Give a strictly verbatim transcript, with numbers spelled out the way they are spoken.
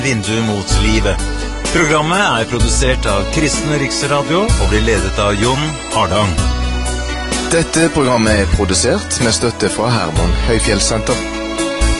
Vindu mot livet. Programmet er produsert av Kristen Riksradio og blir ledet av Jon Hardang. Dette programmet er produsert med støtte fra Herman Høyfjellssenter.